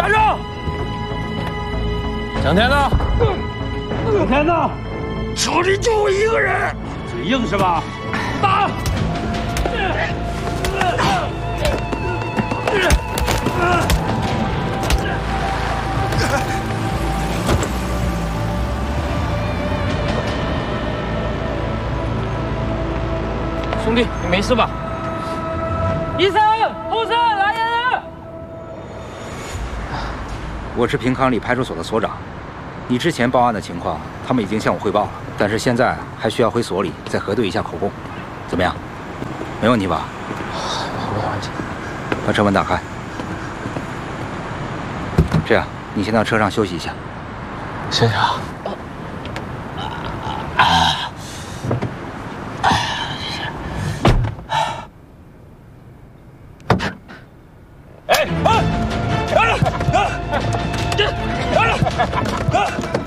站住！蒋天呢？ 蒋天呢？ 手里就我一个人， 嘴硬是吧？打！ 兄弟，你没事吧？ 医生，护士，来人了！ 我是平康里派出所的所长，你之前报案的情况，他们已经向我汇报了，但是现在还需要回所里再核对一下口供，怎么样？没问题吧？ 没问题。 把车门打开。这样，你先到车上休息一下。 谢谢啊。 哎，